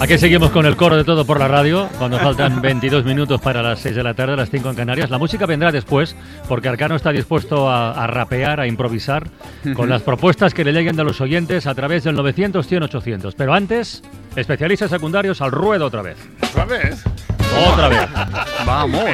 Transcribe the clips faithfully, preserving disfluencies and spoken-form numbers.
Aquí seguimos con el coro de Todo por la Radio, cuando faltan veintidós minutos para las seis de la tarde, las cinco en Canarias. La música vendrá después, porque Arcano está dispuesto a, a rapear, a improvisar, con las propuestas que le lleguen de los oyentes a través del novecientos, cien, ochocientos. Pero antes, especialistas secundarios al ruedo otra vez. ¿Otra vez? Otra vez. Vamos.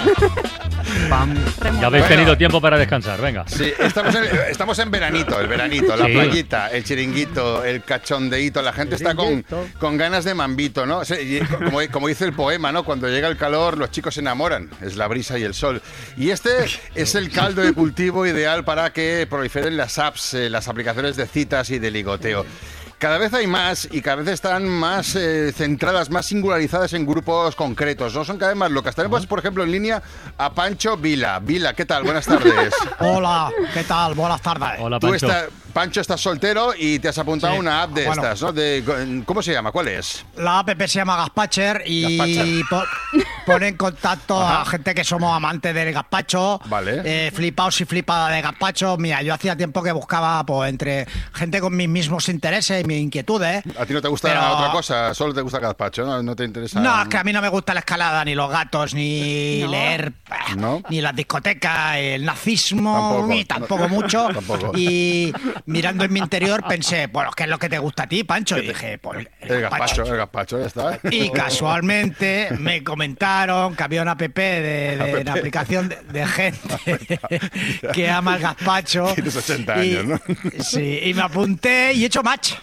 Ya habéis tenido tiempo para descansar, venga. Sí, estamos en, estamos en veranito, el veranito, la Sí. playita, el chiringuito, el cachondeíto. La gente está con, con ganas de mambito, ¿no? O sea, y como, como dice el poema, ¿no? Cuando llega el calor, los chicos se enamoran. Es la brisa y el sol. Y este es el caldo de cultivo ideal para que proliferen las apps, eh, las aplicaciones de citas y de ligoteo. Cada vez hay más y cada vez están más eh, centradas, más singularizadas en grupos concretos, ¿no? Son cada vez más locas. Tenemos, por ejemplo, en línea a Pancho Vila. Vila, ¿qué tal? Buenas tardes. Hola, ¿qué tal? Buenas tardes. Hola, Tú Pancho. estás, Pancho, estás soltero y te has apuntado a Sí. una app de Bueno. estas, ¿no? De, ¿cómo se llama? ¿Cuál es? La app se llama Gazpacher y Gazpacher. po- pone en contacto a gente que somos amantes del gazpacho, Vale. eh, flipaos y flipadas de gazpacho. Mira, yo hacía tiempo que buscaba pues, entre gente con mis mismos intereses y mis inquietudes. ¿A ti no te gusta Pero- otra cosa? Solo te gusta el gazpacho, ¿no? ¿No te interesa? No, es que a mí no me gusta la escalada, ni los gatos, ni No. leer, eh, ¿No? ni las discotecas, el nazismo, Tampoco. y tampoco mucho. Tampoco. Y mirando en mi interior pensé, bueno, ¿qué es lo que te gusta a ti, Pancho? Y dije, pues El gazpacho, el gazpacho, ya está. Y casualmente me comentaron que había una app de, de una aplicación de, de gente que ama el gazpacho. Tienes ochenta Y- años, ¿no? Sí, y me apunté y he hecho match.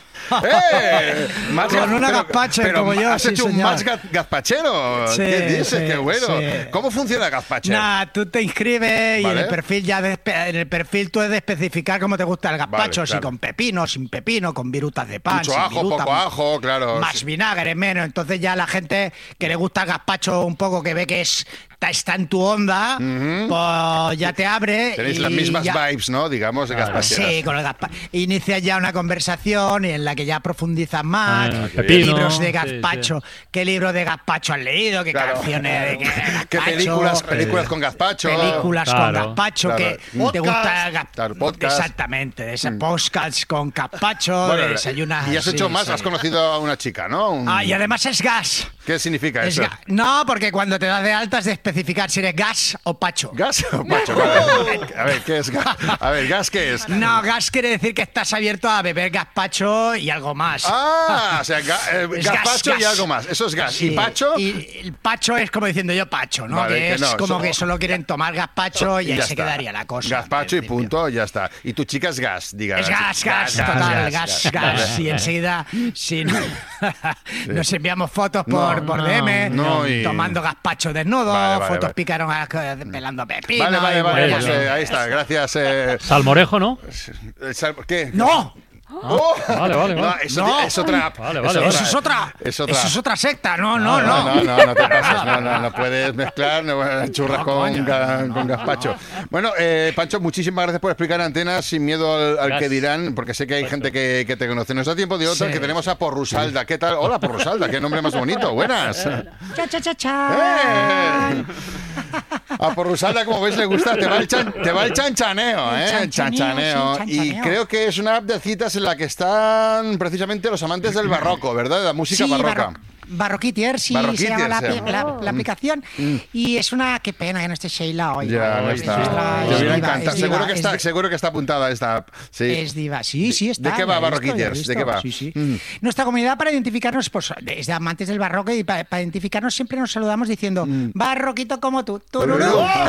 ¡Eh! Más Con gaz- una pero- gazpacho pero como yo, has sí, hecho un señor. match gaz- gazpachero. Sí, ¿Qué dices? sí, ¡Qué bueno! sí. ¿Cómo funciona el gazpacho? Nada, tú te inscribes y Vale. en el perfil ya de- en el perfil tú has de especificar cómo te gusta el gazpacho, Vale, si claro. con pepino, sin pepino, con virutas de pan, Mucho sin ajo, virutas, poco ajo, claro. más vinagre, menos. Entonces ya la gente que le gusta el gazpacho un poco, que ve que es está, está en tu onda, pues ya te abre. Tenéis y las mismas ya- vibes, ¿no? Digamos, de gazpacheras. Sí, con el gazpacho. Inicias ya una conversación en la que ya profundizas más. Ah, ¿Qué pepino, libros de sí, gazpacho? ¿Qué libro de gazpacho has leído? ¿Qué Claro. canciones de ¿Qué gazpacho? películas, películas con gazpacho? Películas con Claro, gazpacho claro. que te Podcast. gusta el gaz- Claro, podcast. Exactamente, de ese podcast con gazpacho, Bueno, de desayunas. y has hecho sí, más, sí. has conocido a una chica, ¿no? Un- Ah, y además es gas. ¿Qué significa Es eso? ga- No, porque cuando te das de alta es de especificar si eres gas o pacho. ¿Gas o pacho? Vale. A ver, ¿qué es gas? A ver, ¿gas qué es? No, gas quiere decir que estás abierto a beber gazpacho y algo más. Ah, o sea, ga- eh, Es gazpacho gas, y gas. algo más. Eso es gas. Sí, ¿Y pacho? Y el pacho es como diciendo yo pacho, ¿no? Vale, que que es no, como so- que solo quieren tomar gazpacho y ahí Ya se está. quedaría la cosa. Gazpacho y en principio. punto, ya está. Y tu chica es gas, digamos. Es gas, gas, total, gas, gas. Y enseguida, si no- nos enviamos fotos por, No, por no, D M, no, y- tomando gazpacho desnudo, Vale, vale, fotos vale. picaron a- pelando pepino. Vale, vale, y vale. bueno, Pues, ya- eh, ahí está, gracias. Eh, Salmorejo, ¿no? eh, sal- ¿Qué? ¡No! Oh, Vale, vale, no, vale. eso No. es otra app. Vale, vale, Eso es otra, Es otra. eso es otra secta, no, no, No, no. no, no, no te pases, no, no, no puedes mezclar no, churras No, con, coño. ga- con gazpacho. Bueno, eh, Pancho, muchísimas gracias por explicar Antenas sin miedo al, al Gas. que dirán, porque sé que hay gente que, que te conoce. Nos da tiempo de otra, Sí. que tenemos a Porrusalda. ¿Qué tal? Hola, Porrusalda, qué nombre más bonito. Buenas. Cha, cha, cha, cha. ¡Eh! A Porrusalda, como veis, le gusta, te va el, chan- te va el chanchaneo, El ¿eh? El chanchaneo, chanchaneo. sí, Y chanchaneo. creo que es una app de citas en la que están precisamente los amantes del barroco, ¿verdad? De la música Sí, barroca. barro- Barroquitier, sí, Barroquitier, se llama la, se apli- llama. la- la aplicación. Y es una... Qué pena que no esté Sheila hoy. Ya, no Es está. nuestra- Te es hubiera diva, encantado. es diva, Seguro que, es está, di- seguro que está apuntada esta app. Sí. Es diva, sí, sí está. ¿De qué ya va he visto, Barroquitiers? ya he ¿De qué visto, va? Sí, sí. Mm. Nuestra comunidad, para identificarnos, pues desde amantes del barroco, y para, para identificarnos siempre nos saludamos diciendo barroquito como tú. Tururú.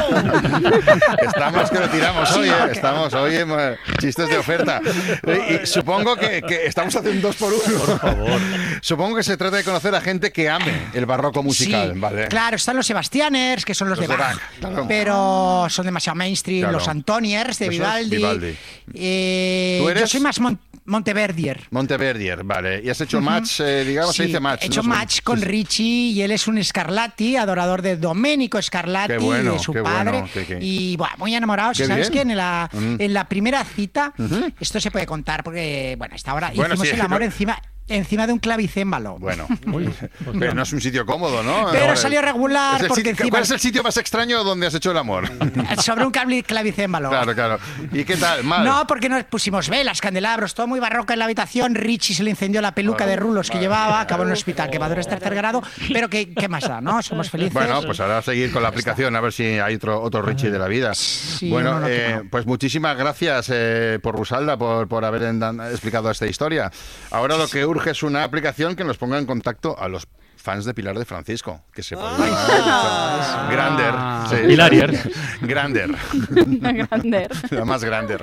Estamos que lo tiramos hoy, Sí, ¿eh? porque- Estamos hoy en eh, chistes de oferta. Eh, Y supongo que, que estamos haciendo un dos por uno. Por favor. Supongo que se trata de conocer a gente que ame el barroco musical, Sí, ¿vale? claro, están los Sebastianers, que son los, Los de de Bach, Bach, claro. pero son demasiado mainstream. Claro. Los Antoniers de Eso es Vivaldi. Vivaldi. Eh, ¿Tú eres? Yo soy más Mon- Monteverdier. Monteverdier, vale. Y has hecho match, eh, digamos, se Sí, dice match. he hecho ¿no? match con Sí, sí. Richie y él es un Scarlatti, adorador de Domenico Scarlatti, Qué bueno, de su qué padre. bueno, qué- qué- Y bueno, muy enamorados. Qué ¿Sabes bien. qué? En la, Mm. en la primera cita, esto se puede contar porque, bueno, hasta ahora Bueno, hicimos sí, el amor no- encima, encima de un clavicémbalo. Bueno, Uy, pero no es un sitio cómodo, ¿no? Pero Ahora, salió regular es el porque sitio, encima... ¿Cuál es el sitio más extraño donde has hecho el amor? Sobre un clavicémbalo. Claro, claro. ¿Y qué tal? ¿Mal? No, porque nos pusimos velas, candelabros, todo muy barroco en la habitación. Richie se le incendió la peluca de rulos que llevaba, acabó en el hospital, quemaduras tercer grado. Pero ¿qué, qué más da, no? Somos felices. Bueno, pues ahora a seguir con la aplicación, a ver si hay otro, otro Richie de la vida. Sí, bueno, no, no, eh, no. pues muchísimas gracias eh, por Rusalda, por, por haber explicado esta historia. Ahora lo que urge es una aplicación que nos ponga en contacto a los fans de Pilar de Francisco, que se pueden Ah. Grander. Sí. Pilarier. Grander. Grander. La más Grander.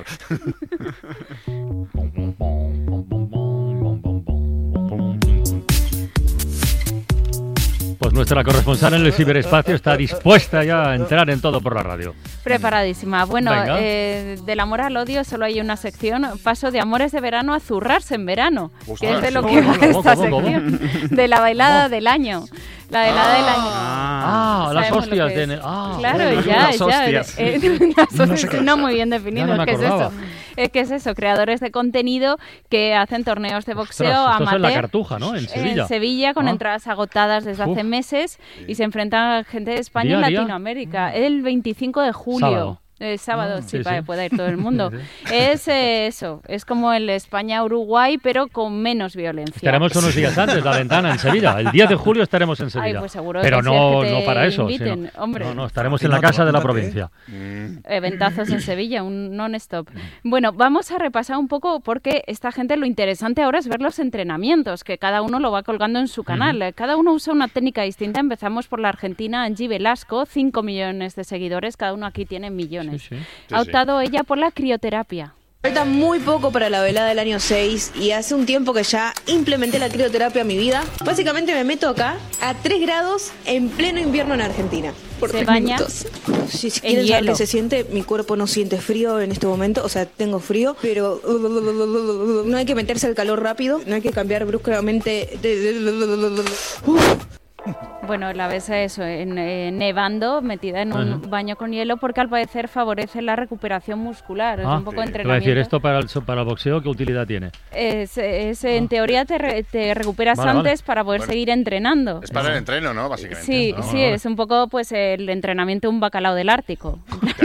Pues nuestra corresponsal en el ciberespacio está dispuesta ya a entrar en todo por la radio. Preparadísima. Bueno, Venga. eh, del amor al odio solo hay una sección. Paso de amores de verano a zurrarse en verano, Ostras. que es de lo ¿Cómo, que va cómo, esta cómo, cómo? sección. De la bailada del año. La velada del año. Ah, las Sabemos lo hostias. que es. De... Ah, Claro, bueno, ya, las ya. hostias. eh, las No sé hostias, qué no es. muy bien Ya definido. no me ¿Qué es acordaba. eso? Eh, ¿Qué es eso? Creadores de contenido que hacen torneos de boxeo Ostras, esto es en la amateur. Cartuja, ¿no? En Sevilla. En Sevilla, con Ah. entradas agotadas desde Uf. hace meses, y se enfrentan a gente de España Día y a día. Latinoamérica. El veinticinco de julio. Sábado. Eh, sábado, Ah, sí, sí, para sí. que pueda ir todo el mundo. Sí, Es eh, eso, es como el España-Uruguay, pero con menos violencia. Estaremos unos días antes, la ventana en Sevilla. El diez de julio estaremos en Sevilla. Ay, pues seguro Pero que sí, no, es que te no para eso. inviten, sino- hombre. No, no, estaremos en la casa de la provincia. Eventazos en Sevilla, un non-stop. Bueno, vamos a repasar un poco porque esta gente lo interesante ahora es ver los entrenamientos, que cada uno lo va colgando en su canal. Eh, Cada uno usa una técnica distinta. Empezamos por la argentina Angie Velasco, cinco millones de seguidores, cada uno aquí tiene millones. Sí, sí. Ha optado ella por la crioterapia. Falta muy poco para la velada del año seis y hace un tiempo que ya implementé la crioterapia en mi vida. Básicamente me meto acá a tres grados en pleno invierno en Argentina. Por Se tres baña minutos. Si, si en quieren saber hielo. qué se siente, mi cuerpo no siente frío en este momento. O sea, tengo frío, pero no hay que meterse al calor rápido. No hay que cambiar bruscamente de... Bueno, la ves eso, en, eh, nevando, metida en un Ajá. baño con hielo, porque al parecer favorece la recuperación muscular. Es Ah, un poco de Te voy a decir, entrenamiento. ¿esto para el, so- para el boxeo qué utilidad tiene? Es, es, en teoría te, re- te recuperas Vale, vale. antes para poder Bueno. seguir entrenando. Es para el entreno, ¿no? Básicamente. Sí, ¿no? sí, vale. es un poco pues el entrenamiento de un bacalao del Ártico.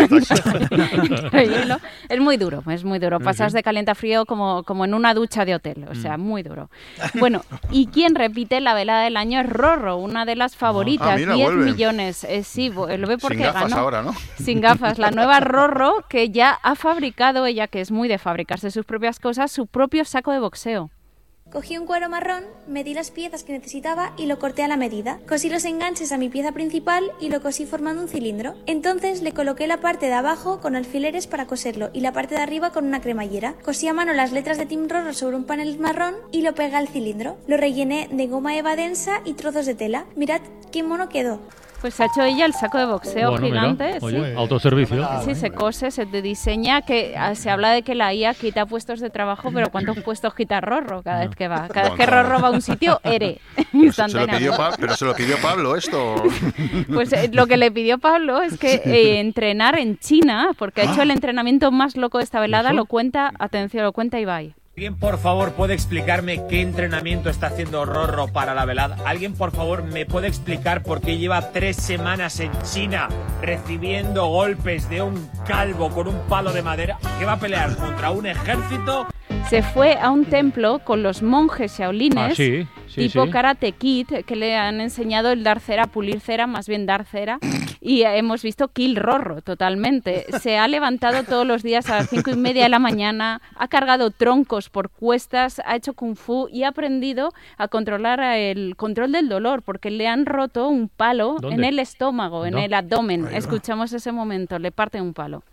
Hielo. Es muy duro, es muy duro. Pasas de caliente a frío como, como en una ducha de hotel, o Mm. sea, muy duro. Bueno, y quien repite la velada del año es Rorro, una de las favoritas, Ah, mira, diez vuelve. millones. Eh, sí, vo- lo ve porque Sin gafas ganó. ahora, ¿no? Sin gafas, la nueva Rorro que ya ha fabricado, ella que es muy de fabricarse sus propias cosas, su propio saco de boxeo. Cogí un cuero marrón, medí las piezas que necesitaba y lo corté a la medida. Cosí los enganches a mi pieza principal y lo cosí formando un cilindro. Entonces le coloqué la parte de abajo con alfileres para coserlo y la parte de arriba con una cremallera. Cosí a mano las letras de Team Rorro sobre un panel marrón y lo pegué al cilindro. Lo rellené de goma eva densa y trozos de tela. Mirad qué mono quedó. Pues ha hecho ella el saco de boxeo Bueno, mira, gigante. sí. oye, autoservicio. Sí, se cose, se te diseña, que ah, se habla de que la I A quita puestos de trabajo, pero ¿cuántos puestos quita Rorro cada vez que va? Cada vez que Rorro va a un sitio, ere, Se lo pidió instantáneamente. Pa- pero se lo pidió Pablo esto. Pues eh, lo que le pidió Pablo es que eh, entrenar en China, porque ha hecho el entrenamiento más loco de esta velada, ¿Eso? lo cuenta, atención, lo cuenta Ibai. ¿Alguien, por favor, puede explicarme qué entrenamiento está haciendo Rorro para la velada? ¿Alguien, por favor, me puede explicar por qué lleva tres semanas en China recibiendo golpes de un calvo con un palo de madera? ¿Qué va a pelear contra un ejército? Se fue a un templo con los monjes shaolines, Ah, sí, sí, tipo sí. Karate Kid, que le han enseñado el dar cera, pulir cera, más bien dar cera, y hemos visto Kill Rorro totalmente. Se ha levantado todos los días a las cinco y media de la mañana, ha cargado troncos por cuestas, ha hecho kung fu y ha aprendido a controlar el control del dolor, porque le han roto un palo ¿Dónde? en el estómago, en No. el abdomen. Escuchamos ese momento, le parte un palo.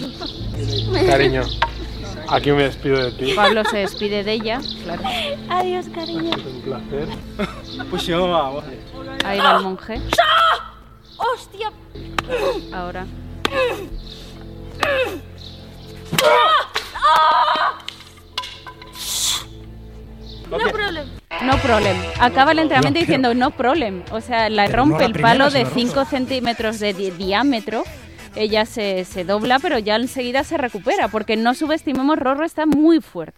Cariño, aquí me despido de ti. Pablo se despide de ella, claro. Adiós, cariño. Un placer. Pues yo, vamos. Ahí va el monje. ¡Hostia! Ahora. No problema. No problem. Acaba el entrenamiento diciendo no problem. O sea, la Pero rompe no la el primera, palo se de la rompe. cinco centímetros de di- diámetro. Ella se, se dobla, pero ya enseguida se recupera, porque no subestimemos, Rorro está muy fuerte.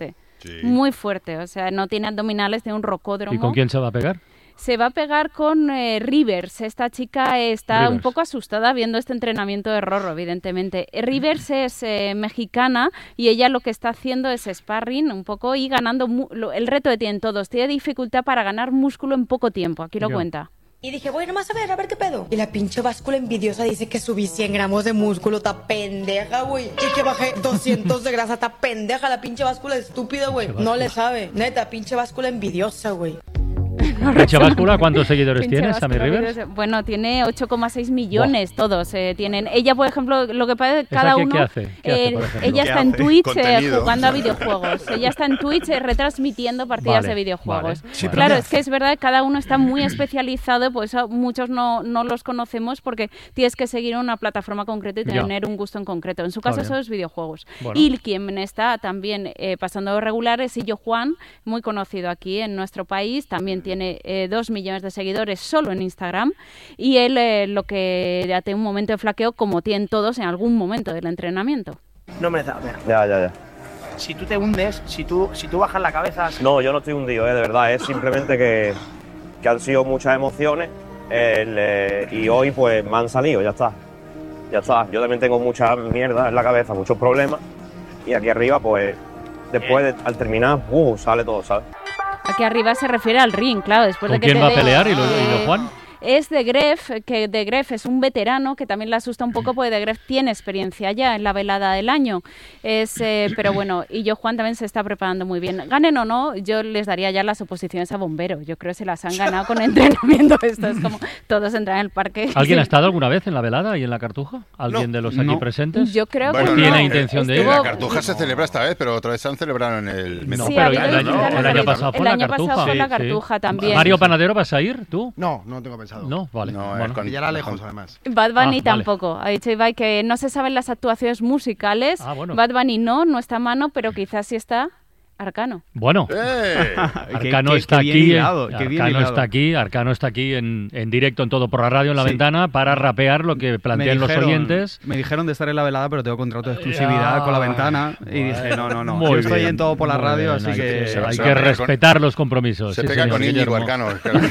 Sí. Muy fuerte, o sea, no tiene abdominales, tiene un rocódromo. ¿Y con quién se va a pegar? Se va a pegar con eh, Rivers. Esta chica está Rivers. un poco asustada viendo este entrenamiento de Rorro, evidentemente. Rivers es eh, mexicana y ella lo que está haciendo es sparring un poco y ganando... Mu- lo- el reto que tienen todos. Tiene dificultad para ganar músculo en poco tiempo. Aquí lo Ya. cuenta. Y dije, voy nomás a ver, a ver qué pedo. Y la pinche báscula envidiosa dice que subí cien gramos de músculo, ta pendeja, güey. Y que bajé doscientos de grasa, ta pendeja, la pinche báscula estúpida, güey. No le sabe. Neta, pinche báscula envidiosa, güey. Pinche báscula, ¿cuántos seguidores Pinche tienes, Sammy báscula, Rivers? videos- Bueno, tiene ocho coma seis millones todos. Eh, tienen. Ella, por ejemplo, lo que pasa es que ¿Esa cada qué- uno... qué hace? ¿Qué hace, eh, por ejemplo? ella ¿Qué está en hace? Twitch eh, Contenido. jugando a videojuegos. Ella está en Twitch eh, retransmitiendo partidas Vale, de videojuegos. vale, Sí, pero Claro, ¿qué es que es verdad que cada uno está muy especializado, por eso muchos no, no los conocemos porque tienes que seguir una plataforma concreta y Ya. tener un gusto en concreto. En su Está caso, bien. son los videojuegos. Bueno. Y quien está también eh, pasando regular es Illo Juan, muy conocido aquí en nuestro país. También tiene eh, dos millones de seguidores solo en Instagram. Y él eh, lo que ya tiene un momento de flaqueo, como tienen todos en algún momento del entrenamiento. No me da, mira. Ya, ya, ya. Si tú te hundes, si tú, si tú bajas la cabeza... No, yo no estoy hundido, ¿eh? De verdad. Es simplemente que, que han sido muchas emociones el, eh, y hoy pues me han salido, ya está. Ya está. Yo también tengo mucha mierda en la cabeza, muchos problemas. Y aquí arriba, pues, después, de, al terminar, uh, sale todo, ¿sabes? Aquí arriba se refiere al ring, claro, después ¿Con de que quién te va a dé- pelear? ¿Y lo, y lo Juan? Es de Gref, que de Gref es un veterano que también le asusta un poco porque de Gref tiene experiencia ya en la velada del año. Es, eh, pero bueno, y yo Juan también se está preparando muy bien. Ganen o no, yo les daría ya las oposiciones a bombero. Yo creo que se las han ganado con entrenamiento. Esto es como todos entran en el parque. ¿Alguien Sí. ha estado alguna vez en la velada y en la Cartuja? ¿Alguien No. de los aquí No. presentes? Yo creo Bueno, que ¿Tiene no. intención de ir? La Estuvo- Cartuja se celebra esta vez, pero otra vez se han celebrado en el... No, Sí, pero ha el, habido año, distintas el año localidades. pasado fue El la año Cartuja. pasado fue la Sí, Cartuja sí. también. ¿Mario Panadero vas a ir tú? No, no tengo pensado. No, vale. No, bueno. es con- Y ya era lejos, además. Bad Bunny Ah, vale. tampoco. Ha dicho Ibai que no se saben las actuaciones musicales. Ah, bueno. Bad Bunny no, no está a mano, pero quizás sí está Arcano. Bueno, ¡Eh! Arcano qué- está qué bien aquí. hilado, eh, qué bien Arcano hilado. está aquí. Arcano está aquí en, en directo en Todo por la Radio en la Sí. ventana para rapear lo que plantean los oyentes. Me dijeron de estar en la velada, pero tengo contrato de exclusividad Ya. con la ventana. Y dije, no, no, no. Muy Yo estoy bien, en Todo por la muy Radio, bien, así hay que... se va- hay se que va a pegar con- respetar los compromisos. Se sí, pega señor, con Íñigo Guillermo.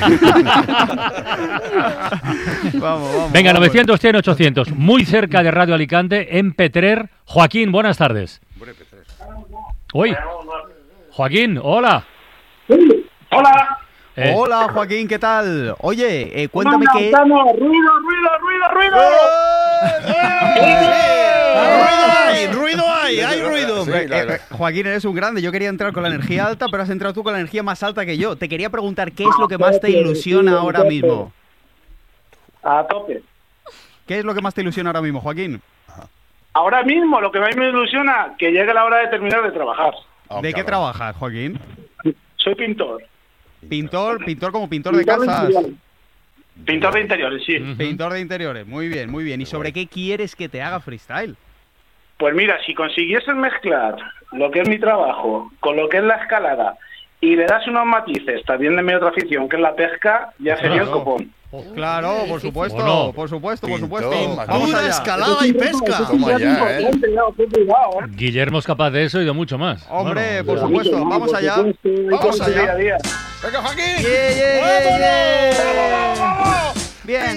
Arcano. vamos, vamos. Venga, vamos. novecientos, cien, ochocientos. Muy cerca de Radio Alicante, en Petrer. Joaquín, buenas tardes. Uy, Joaquín, hola. ¡Hola! Eh, Hola, Joaquín, ¿qué tal? Oye, eh, cuéntame Manda, qué... estamos. ¡Ruido, ruido, ruido, ruido! ¡Ruido hay! ¡Ruido hay! ¡Hay ruido! Sí, Eh, la- eh, la- Joaquín, eres un grande. Yo quería entrar con la energía alta, pero has entrado tú con la energía más alta que yo. Te quería preguntar, ¿qué es lo que más te ilusiona ahora mismo? A tope. ¿Qué es lo que más te ilusiona ahora mismo, Joaquín? Ahora mismo, lo que más me ilusiona, que llegue la hora de terminar de trabajar. Oh, ¿De qué cabrón. trabajas, Joaquín? Soy pintor. Pintor, pintor como pintor de Pintor de casas. interiores. Pintor de interiores, sí. Pintor de interiores, muy bien, muy bien. ¿Y sobre qué quieres que te haga freestyle? Pues mira, si consiguieses mezclar lo que es mi trabajo con lo que es la escalada y le das unos matices también de mi otra afición, que es la pesca, ya sería el Claro. copón. Claro, por supuesto, Bueno. por supuesto, por Pintor, supuesto. Pintura, Vamos allá. escalada y pesca. Toma ya, ¿eh? Guillermo es capaz de eso y de mucho más. Hombre, Bueno, por supuesto. Vamos allá. Vamos allá. día. ¡Venga, Joaquín! Yeah, yeah, yeah, yeah. Bien.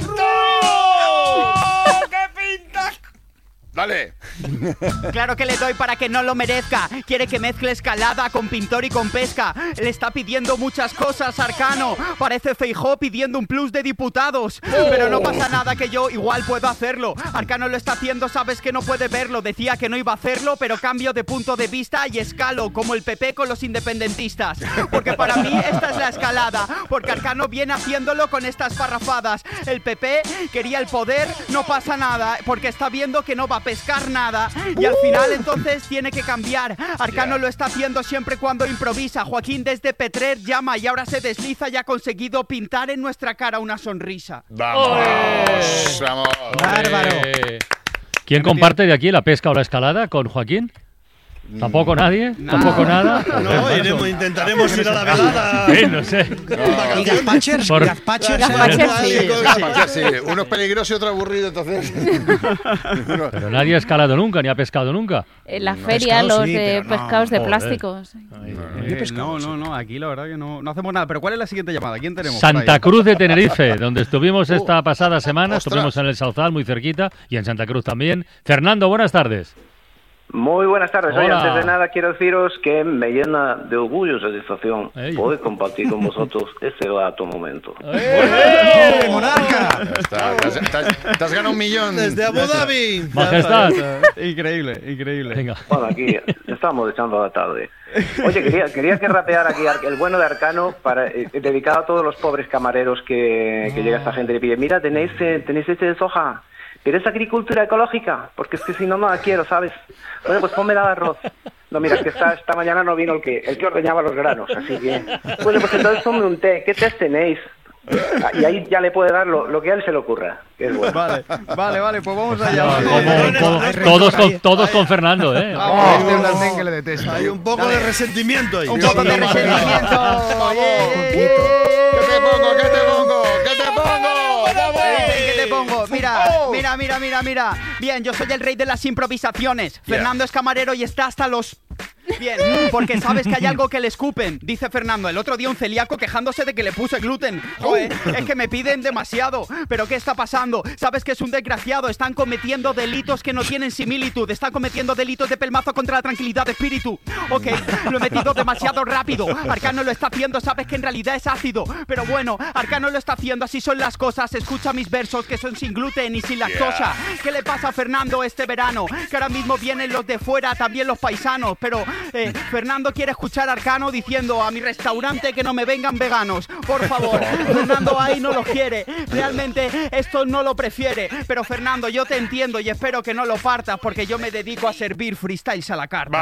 ¡Dale! Claro que le doy para que no lo merezca. Quiere que mezcle escalada con pintor y con pesca. Le está pidiendo muchas cosas, Arcano. Parece Feijóo pidiendo un plus de diputados. Pero no pasa nada, que yo igual puedo hacerlo. Arcano lo está haciendo, sabes que no puede verlo. Decía que no iba a hacerlo, pero cambio de punto de vista y escalo, como el P P con los independentistas. Porque para mí esta es la escalada. Porque Arcano viene haciéndolo con estas parrafadas. El P P quería el poder, no pasa nada. Porque está viendo que no va a pescar nada. Y al final entonces tiene que cambiar. Arcano lo está haciendo siempre cuando improvisa. Joaquín desde Petrer llama y ahora se desliza y ha conseguido pintar en nuestra cara una sonrisa. ¡Vamos! ¡Vamos! Bárbaro. Eh, ¿Quién comparte de aquí la pesca o la escalada con Joaquín? ¿Tampoco nadie? ¿Tampoco nada? No, iremos, intentaremos ir a la velada. Sí, no sé. ¿Y Gazpachers? Por- Gazpachers. Gazpachers, sí. Gazpachers, sí. Uno es peligroso y otro aburrido, entonces. Uno- Pero nadie ha escalado nunca, ni ha pescado nunca. En la No, feria, pescado los sí, de pero no, pescados de joder. plásticos. Eh, no, no, no, aquí la verdad que no, no hacemos nada. Pero ¿cuál es la siguiente llamada? ¿Quién tenemos? por Santa ahí? Cruz de Tenerife, donde estuvimos esta pasada semana, ostras. estuvimos en el Sauzal, muy cerquita, y en Santa Cruz también. Fernando, buenas tardes. Muy buenas tardes. Oye, Hola. antes de nada quiero deciros que me llena de orgullo y satisfacción Ey. poder compartir con vosotros este grato momento. ¡Eh, monarca! Ya está, te, has, te has- te has ganado un millón. Desde Abu Dhabi. Majestad. Increíble, increíble. Venga. Bueno, aquí estamos echando la tarde. Oye, quería, quería que rapeara aquí Ar- el bueno de Arcano para eh, dedicado a todos los pobres camareros que, que llega esta gente y le pide, mira, tenéis, eh, tenéis leche de soja. ¿Quieres agricultura ecológica? Porque es que si no, no la quiero, ¿sabes? Bueno, pues ponme el arroz. No, mira, es que esta, esta mañana no vino el que el que ordeñaba los granos, así que... Bueno, pues entonces ponme un té. ¿Qué té tenéis? Ah, y ahí ya le puede dar lo, lo que a él se le ocurra, que es bueno. Vale, vale, vale, pues vamos allá. Como- vale. como- todos, con, todos con Fernando, ¿eh? Vamos. Este blandín que le detesto. Hay un poco de resentimiento ahí. Un poco de resentimiento. ¿Qué te pongo? ¿Qué te pongo? ¿Qué te pongo? ¡Vamos! ¿Qué te pongo? Mira, mira, mira, mira, mira. Bien, yo soy el rey de las improvisaciones. Fernando es camarero y está hasta los... Bien, porque sabes que hay algo que le escupen, dice Fernando. El otro día un celíaco quejándose de que le puse gluten. Joder, es que me piden demasiado. ¿Pero qué está pasando? Sabes que es un desgraciado. Están cometiendo delitos que no tienen similitud. Están cometiendo delitos de pelmazo contra la tranquilidad de espíritu. Ok, lo he metido demasiado rápido. Arcano lo está haciendo, sabes que en realidad es ácido. Pero bueno, Arcano lo está haciendo, así son las cosas. Escucha mis versos que son sin gluten y sin lactosa. ¿Qué le pasa a Fernando este verano? Que ahora mismo vienen los de fuera, también los paisanos. Pero eh, Fernando quiere escuchar a Arcano diciendo a mi restaurante que no me vengan veganos. Por favor, Fernando ahí no lo quiere. Realmente esto no lo prefiere. Pero Fernando, yo te entiendo y espero que no lo partas porque yo me dedico a servir freestyles a la carta.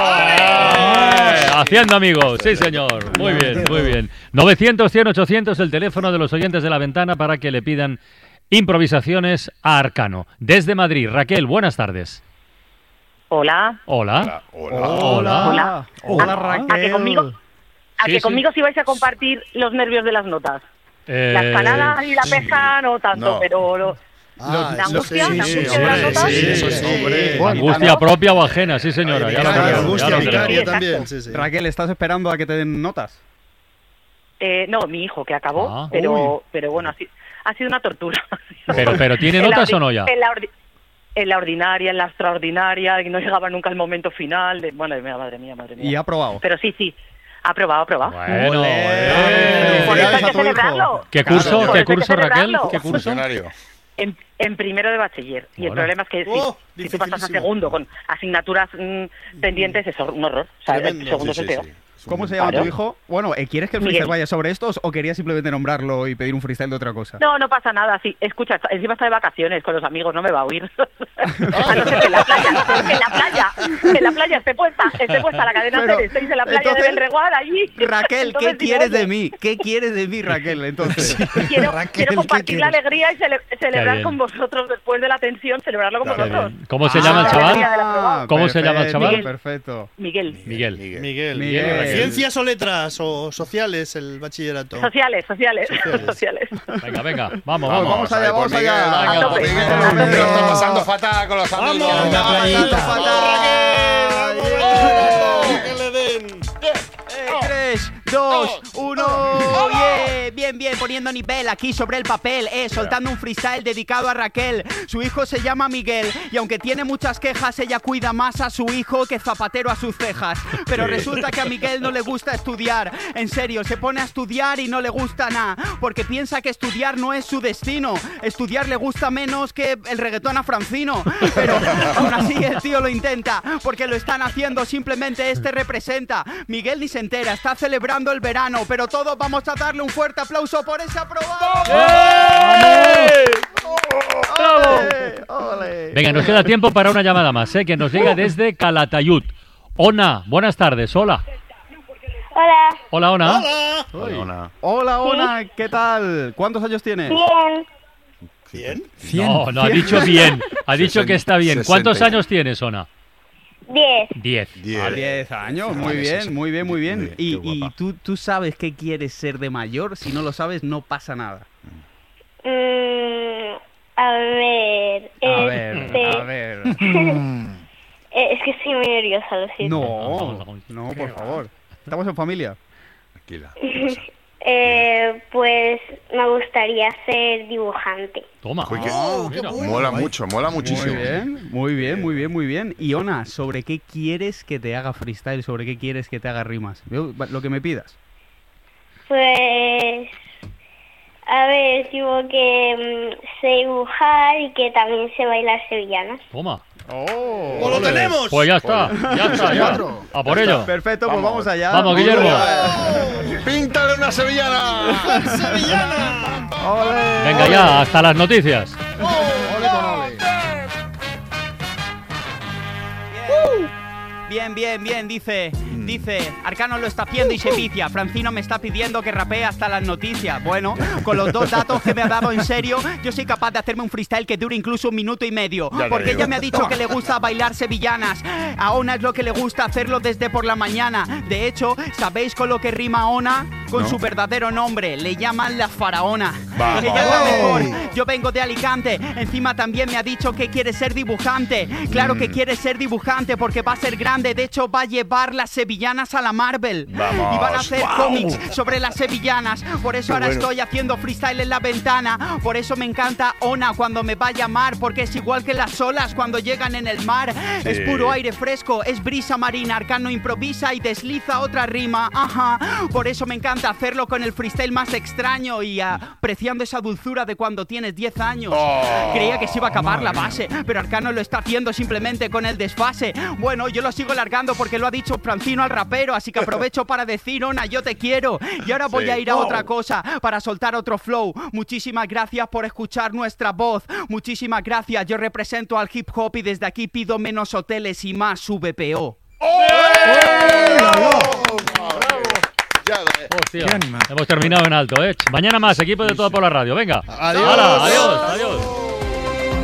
Eh, Haciendo amigos, sí señor. Muy bien, muy bien. novecientos, cien, ochocientos, el teléfono de los oyentes de La Ventana para que le pidan improvisaciones a Arcano. Desde Madrid, Raquel, buenas tardes. Hola. Hola. Hola. Hola. Hola. Hola, ¿A Raquel. que conmigo, a Sí, que sí. conmigo sí vais a compartir los nervios de las notas? Eh, La escalada y la pesca no tanto, No. pero lo- Ah, la eso angustia, sí, la sí, angustia de las hombre, notas. sí, eso sí, hombre. Angustia propia o ajena, sí señora. Ya lo Vicaria, tenemos, angustia ya lo vicaria tenemos. también, sí, sí. Raquel, ¿estás esperando a que te den notas? Eh, no, mi hijo que acabó, Ah. pero pero bueno, ha sido, ha sido una tortura. Pero, pero ¿tiene En la notas ordi- o no ya? En la, ordi- en la ordinaria, en la extraordinaria, y no llegaba nunca al momento final. De, bueno, madre mía, madre mía. Y ha aprobado. Pero sí, sí, ha aprobado, ha aprobado. Bueno, Ole. eh. Por eso hay Felicidades a que tu hijo. celebrarlo. ¿Qué Claro, curso, por ¿qué eso hay que curso Raquel? celebrarlo. ¿Qué curso? Funcionario. En, en primero de bachiller. Y el Bueno. problema es que si, Oh, si tú pasas a dificilísimo. segundo con asignaturas mm, pendientes, es un horror. O sea, el Tremendo. segundo Sí, es el sí, peor. sí. ¿Cómo se llama Claro. tu hijo? Bueno, eh, ¿quieres que el Miguel. freestyle vaya sobre estos o querías simplemente nombrarlo y pedir un freestyle de otra cosa? No, no pasa nada. Sí, escucha, está- encima está de vacaciones con los amigos, no me va a oír. A no ser que en la playa, en la playa, en la playa esté puesta, esté puesta la cadena Pero, Ser, estéis en la playa entonces, de Belreguard allí. Raquel, Entonces ¿qué digo, quieres de oye, mí? ¿Qué quieres de mí, Raquel? Entonces, Quiero, Raquel, quiero ¿qué compartir la quieres? alegría y cele- celebrar bien. con vosotros después de la tensión, celebrarlo con Claro. vosotros. ¿Cómo se Ah, llama el la chaval? alegría de la prueba. ¿Cómo se llama el perfecto, chaval? Perfecto. Miguel. Miguel. Miguel. Miguel. Miguel. ¿Ciencias o letras o sociales el bachillerato? Sociales, sociales, Sociales. sociales. Venga, venga, vamos, Vamos, vamos. vamos allá, ahí por vamos Miguel, allá. venga, A tope. Miguel, A tope. Miguel, lo está pasando fatal con los amigos. ¡Vamos! Una playita. ¡Que le den! tres, dos, uno, yeah. Bien, bien, poniendo nivel aquí sobre el papel, eh, soltando un freestyle dedicado a Raquel. Su hijo se llama Miguel y aunque tiene muchas quejas, ella cuida más a su hijo que Zapatero a sus cejas. Pero resulta que a Miguel no le gusta estudiar. En serio, se pone a estudiar y no le gusta nada, porque piensa que estudiar no es su destino. Estudiar le gusta menos que el reggaetón a Francino. Pero aún así el tío lo intenta, porque lo están haciendo, simplemente este representa. Miguel ni se entera, está celebrando el verano, pero todos vamos a darle un fuerte aplauso por ese aprobado. ¡Ole! ¡Ole! Venga, nos queda tiempo para una llamada más, ¿eh? Que nos llega desde Calatayud. Ona, buenas tardes, hola. Hola. Hola, Ona. ¡Hola! Hola, hola. Hola, Ona, ¿qué tal? ¿Cuántos años tienes? Bien. ¿Bien? No, no, ha dicho bien. Ha dicho que está bien. ¿Cuántos sesenta. años tienes, Ona? Diez. Diez. A diez años, muy bien, muy bien, muy bien. Y, y tú, tú sabes qué quieres ser de mayor. Si no lo sabes, no pasa nada. Mm, a ver. A ver, este... a ver. Eh, es que estoy muy nerviosa, lo siento. No, no, por favor. Estamos en familia. Tranquila. eh, pues me gustaría ser dibujante. Toma. Uy, qué- Oh, mira. Mola mucho, mola muchísimo. Muy bien, muy bien, muy bien, muy bien. Y Ona, ¿sobre qué quieres que te haga freestyle? ¿Sobre qué quieres que te haga rimas? Yo, lo que me pidas. Pues. A ver, digo que mm, sé dibujar y que también sé bailar sevillanas. Toma. ¡Oh! ¡Pues lo tenemos! Pues ya está, ya está, ya. A por ello. Perfecto, pues vamos allá. Vamos, Guillermo. ¡Píntale una sevillana! ¡Sevillana! ¡Ole! Venga ya, hasta las noticias. ¡Ole con ole! Bien, bien, bien, dice, dice, Arcano lo está haciendo y se vicia. Francino me está pidiendo que rapee hasta las noticias. Bueno, con los dos datos que me ha dado en serio, yo soy capaz de hacerme un freestyle que dure incluso un minuto y medio. Ya te Porque digo. ella me ha dicho que le gusta bailar sevillanas. A Ona es lo que le gusta hacerlo desde por la mañana. De hecho, ¿sabéis con lo que rima Ona? Con No. su verdadero nombre, le llaman la faraona. Vamos. Ella es la mejor. Yo vengo de Alicante. Encima también me ha dicho que quiere ser dibujante. Claro que quiere ser dibujante porque va a ser grande. De hecho, va a llevar las sevillanas a la Marvel. Vamos. Y van a hacer Wow. cómics sobre las sevillanas. Por eso Qué ahora bueno. estoy haciendo freestyle en la ventana. Por eso me encanta Ona cuando me va a llamar. Porque es igual que las olas cuando llegan en el mar. Sí. Es puro aire fresco, es brisa marina. Arcano improvisa y desliza otra rima. Ajá. Por eso me encanta hacerlo con el freestyle más extraño y apreciando esa dulzura de cuando tienes diez años. Oh. Creía que se iba a acabar la base, pero Arcano lo está haciendo simplemente con el desfase. Bueno, yo lo sigo largando porque lo ha dicho Francino al rapero, así que aprovecho para decir, Ona, yo te quiero. Y ahora voy Sí. a ir a Oh. otra cosa, para soltar otro flow. Muchísimas gracias por escuchar nuestra voz. Muchísimas gracias, yo represento al hip hop y desde aquí pido menos hoteles y más V P O. Ya, eh. Hostia, hemos terminado en alto, ¿eh? Mañana más, equipo de Todo por la Radio. Venga. Adiós. Hala, adiós, adiós.